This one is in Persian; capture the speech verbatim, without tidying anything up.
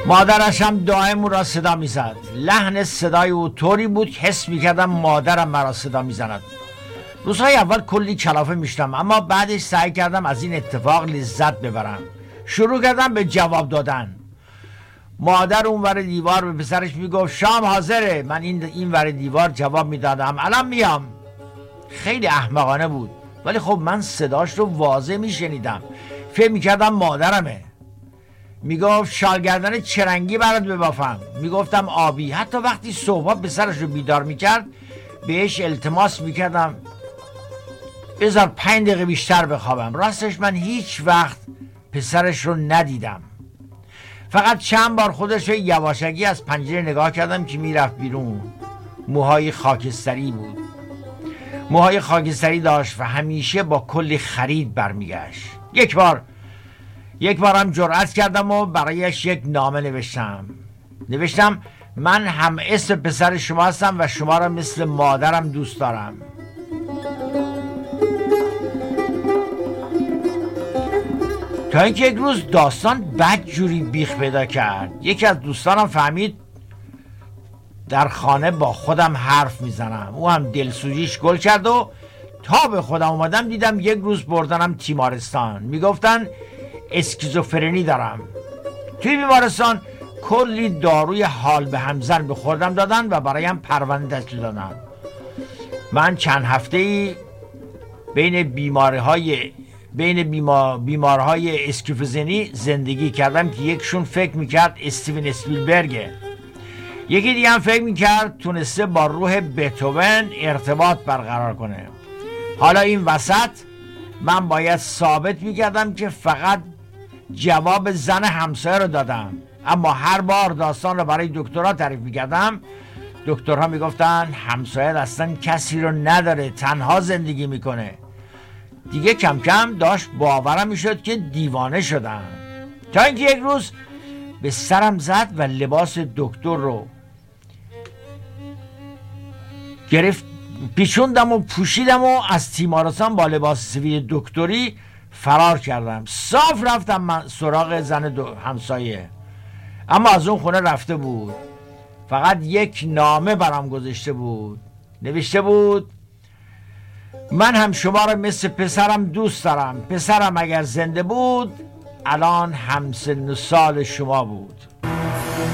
مادرش هم دائم او را صدا میزد. لحن صدای او طوری بود که حس میکردم مادرم مرا صدا میزند. روزهای اول کلی کلافه میشتم، اما بعدش سعی کردم از این اتفاق لذت ببرم. شروع کردم به جواب دادن. مادر اون ور دیوار به پسرش میگفت شام حاضره، من این این ور دیوار جواب میدادم الان میام. خیلی احمقانه بود، ولی خب من صداش رو واضح میشنیدم، فکر میکردم مادرمه. میگفت شالگردن چرنگی برات ببافم، میگفتم آبی. حتی وقتی صبح پسرش رو بیدار میکرد بهش التماس میکردم بذار پنج دقیقه بیشتر بخوابم. راستش من هیچ وقت پسرش رو ندیدم، فقط چند بار خودش رو یواشکی از پنجره نگاه کردم که میرفت بیرون. موهای خاکستری بود، موهای خاکستری داشت و همیشه با کلی خرید برمیگشت. یک بار یک بارم جرأت کردم و برایش یک نامه نوشتم. نوشتم من هم اسم پسر شما هستم و شما را مثل مادرم دوست دارم. تا اینکه یک روز داستان بد جوری بیخ پیدا کرد. یکی از دوستانم فهمید در خانه با خودم حرف میزنم. او هم دلسوزیش گل کرد و تا به خودم اومدم دیدم یک روز بردنم تیمارستان. میگفتن اسکیزوفرنی دارم. توی بیمارستان کلی داروی حال به همزن به خوردم دادن و برایم پرونده تشکیل دادن. من چند هفته‌ای بین بیماری‌های بین بیمار بیمارهای اسکیزوفرنی زندگی کردم که یکشون فکر میکرد استیون اسپیلبرگه، یکی دیگه هم فکر میکرد تونسته با روح بتهوون ارتباط برقرار کنه. حالا این وسط من باید ثابت میکردم که فقط جواب زن همسایه رو دادم، اما هر بار داستان رو برای دکترها تعریف میکردم دکترها میگفتن همسایه اصلا کسی رو نداره، تنها زندگی میکنه. دیگه کم کم داشت باورم میشد که دیوانه شدم، تا اینکه یک روز به سرم زد و لباس دکتر رو گرفت پیچوندم و پوشیدم و از تیمارستان با لباس سفید دکتری فرار کردم. صاف رفتم من سراغ زن همسایه، اما از اون خونه رفته بود. فقط یک نامه برام گذاشته بود، نوشته بود من هم شما رو مثل پسرم دوست دارم. پسرم اگر زنده بود الان همسن سال شما بود.